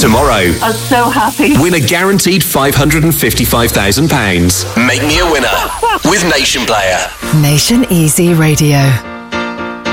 tomorrow. I'm so happy. Win a guaranteed £555,000. Make me a winner with Nation Player. Nation Easy Radio.